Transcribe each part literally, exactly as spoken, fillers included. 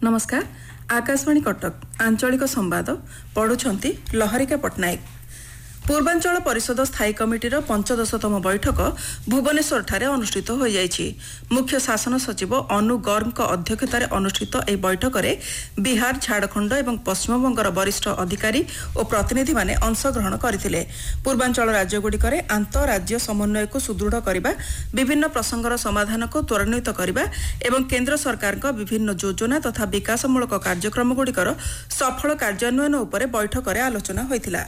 नमस्कार। आकाशवाणी कटक आंचलिक संवाद पढ़ुछंती लहरिका पट्टनायक। पूर्वांचल परिषद स्थायी कमिटीर पंचदशतम बैठक भुवनेश्वर ठारे अनुष्ठित हो जाइछि। मुख्य शासन सचिव अनु गर्ग अध्यक्षतार अनुष्ठित ଏହି बैठकରେ बिहार, झारखंड एवं पश्चिमबंगर वरिष्ठ अधिकारी और प्रतिनिधि माने अंशग्रहण करथिले। पूर्वांचल राज्यगुड़िकरे आंतराज्य समन्वय को सुदृढ़ करबा, विभिन्न प्रसंगर समाधान को त्वरान्वित करबा एवं केंद्र सरकार विभिन्न योजना तथा विकासमूलक कार्यक्रम गुड़िकर सफल कार्यान्वयन उपरे बैठकरे आलोचना होइथिला।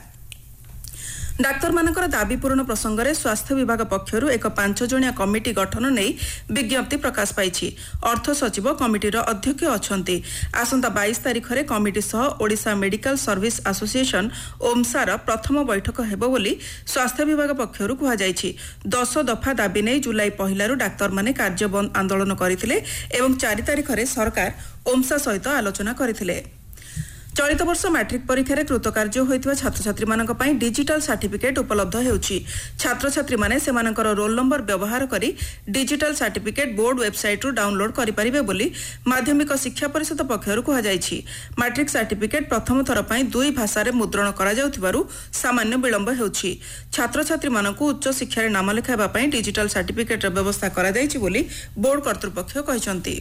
डाक्तर मानकर दाबी पूरण प्रसंग में स्वास्थ्य विभाग पक्षर एक पांच जणिया कमिटी गठन नहीं विज्ञप्ति प्रकाश पाई। अर्थ सचिव कमिटीर अध्यक्ष अच्छा। आसंता बाईस तारीख में कमिटी सह ओडिशा मेडिकल सर्विस एसोसिएशन ओमसार प्रथम बैठक हेबो बोली स्वास्थ्य विभाग पक्षर कहुଯାଇଛି। दस दफा दाबी नहीं जुलाई पहलू डाक्तर माने कार्य बंद आंदोलन करथिले एवं चार तारीख में सरकार ओमसा सहित आलोचना करथिले। चलित वर्ष मैट्रिक परीक्षा कृतकार्य होइतिबा छात्र छात्री मानक पई डिजिटल सर्टिफिकेट उपलब्ध हेउछि। छात्र छात्री माने सेमानकर रोल नंबर व्यवहार करी डिजिटल सर्टिफिकेट बोर्ड वेबसाइट रु डाउनलोड करि परिबे बोली माध्यमिक शिक्षा परिषद पक्षरु कहा जाइछि। मैट्रिक सर्टिफिकेट प्रथम थर पई दुई भाषा रे मुद्रण करा जाउथिबारु सामान्य विलंब हेउछि। छात्र छात्री मानकु उच्च शिक्षा रे नाम लेखाबा पई डिजिटल सर्टिफिकेट रे व्यवस्था करा जाइछि बोली बोर्ड कर्तृपक्ष कहिसंती।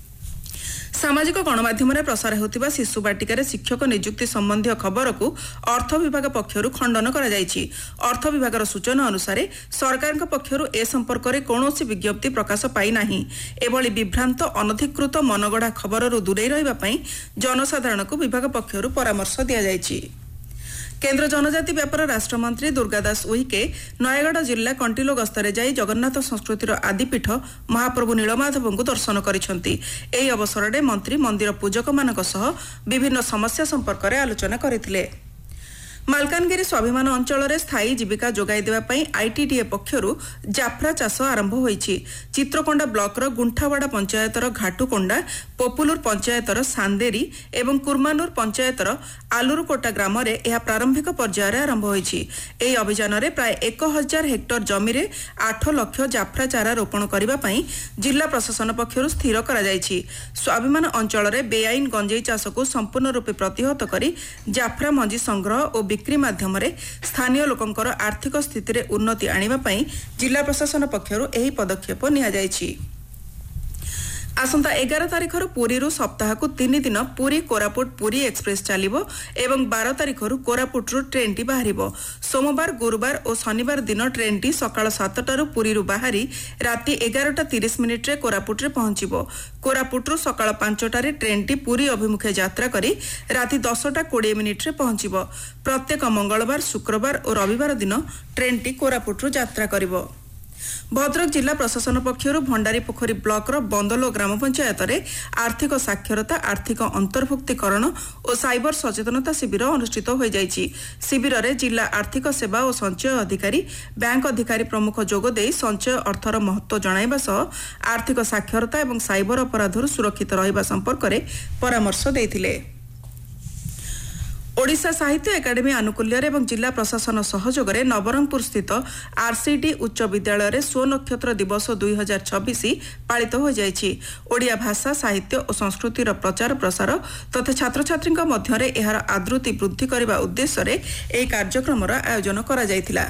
सामाजिक गणमाध्यम प्रसार होतिबा शिशु बाटिका शिक्षक नियुक्ति संबंधी खबर को अर्थ विभाग पक्षर खंडन करा जाइछि। अर्थ विभाग सूचना अनुसार सरकार पक्षर ए संपर्क में कौनसी विज्ञप्ति प्रकाश पाई नाही। एभली विभ्रांत अनधिकृत मनगढ़ा खबर दूरे रहिबा पई जनसाधारण को विभाग पक्षर परामर्श दिया जाइछि। केंद्र जनजाति व्यापार राष्ट्रमंत्री दुर्गादास उइके नयगढ़ जिला कंटिलो गस्तरे जाई जगन्नाथ संस्कृतिर आदिपीठ महाप्रभु नीलमाधव को दर्शन करिसेंती। एही अवसर में मंत्री मंदिर पूजक मानक सह विभिन्न समस्या संपर्क में आलोचना करथिले। मालकानगिरी स्वाभिमान अंचल में स्थायी जीविका जोगाई देवा पई आईटीडीए पक्षरु जाफरा चाष आरंभ होईछि। चित्रकोंडा ब्लॉक गुंठावाड़ा पंचायतर घाटुकोंडा, पोपुलुर पंचायतर सांदेरी एवं कुर्मानुर पंचायतर आलुरुकोटा ग्राम में यह प्रारंभिक पर्यायर आरंभ होईछि। एही अभियान में प्राय एक हजार हेक्टर जमी रे आठ लाख जाफरा चारा रोपण करबा पई जिला प्रशासन पक्षरु स्थिर करा जाइछि। स्वाभिमान अंचल में बेआईन गंजेई चाष को संपूर्ण रूपे प्रतिहत करी जाफरा मंजी संग्रह और बिक्री माध्यम स्थानीय लोकंकर आर्थिक स्थिति रे उन्नति आनिबा पई जिला प्रशासन पक्षरु एही पदक्षेप निया जाइछि। आसंता एगार तारीख पुरी सप्ताह को तीन दिन पुरी कोरापुट पुरी एक्सप्रेस चलिबो एवं बारह तारीख कोरापुट ट्रेन टी बाहरिबो। सोमवार, गुरुवार और शनिवार दिन ट्रेन टी सकाळ सातटा पुरी बाहरी राति एगारटा तीस मिनिट रे कोरापुट रे पहुंचिबो। कोरापुट सकाळ पांचटा रे ट्रेन टी पुरी अभिमुखे यात्रा करी राति दसटा कोड़े मिनिट रे पहुंचिबो। प्रत्येक मंगलवार, शुक्रवार और रविवार दिन ट्रेन टी कोरापुट यात्रा करिबो। भद्रक जिला प्रशासन पक्षर भंडारी पोखरी ब्लॉक बंदलो ग्राम पंचायत रे आर्थिक साक्षरता, आर्थिक अंतर्भुक्तिकरण और साइबर सचेतनता शिविर अनुष्ठित हो जाइछि। शिविर रे जिला आर्थिक सेवा और संचय अधिकारी, बैंक अधिकारी प्रमुख जोगदे संचय अर्थर महत्व जणाइबा सह आर्थिक साक्षरता और साइबर अपराधर सुरक्षित रहिबा संपर्क में परामर्श देथिले। ओडिशा साहित्य एकाडेमी आनुकूल्य एवं जिला प्रशासन सहयोग में नवरंगपुर स्थित आरसीडी उच्च विद्यालय स्व नक्षत्र दिवस दुई हजार छब्बीस पालित हो जाइछि। ओडिया भाषा, साहित्य और संस्कृतिर प्रचार प्रसार तथा छात्र छात्री मध्य एहार आदृति वृद्धि करने उद्देश्य रे एही कार्यक्रम आयोजन करा जायतिला।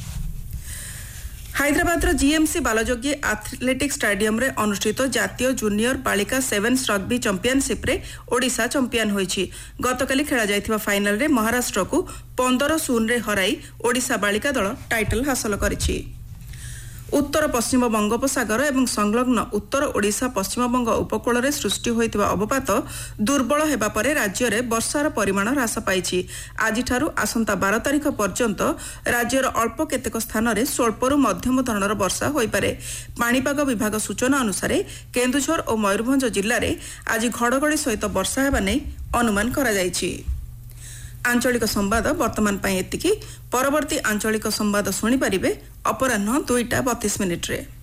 हैदराबाद जीएमसी बालजोगी एथलेटिक्स स्टेडियम रे अनुष्ठित जातीय जूनियर बालिका सेवेन्स रग्बी चैंपियनशिप रे ओडिशा चैंपियन होईछि। गतकाली खेला जायथिबा फाइनल रे महाराष्ट्र को पंद्रह शून्य रे हराई ओडिशा बालिका दल टाइटल हासिल करिछि। उत्तर पश्चिम बंगोपसागर एवं संलग्न उत्तर ओडिशा पश्चिमबंग उपकूल में सृष्टि होइतिबा अवपात दुर्बल हेबा परे राज्य रे वर्षार परिमाण ह्रास पाइछि। आज आसंता बारह तारीख पर्यंत राज्यर अल्प केतेक स्थान में स्वल्परू मध्यम धरणर वर्षा होइपारे। पाणीपाग विभाग सूचना अनुसार केन्दुझर और मयूरभंज जिले में आज घड़घड़ी सहित वर्षा हेबा नै अनुमान करा जाइछि। आंचलिक संवाद वर्तमान पाई एतिकी। परवर्ती आंचलिक संवाद शुणी पारिबे अपराह्न दुईटा बतीस मिनिट रे।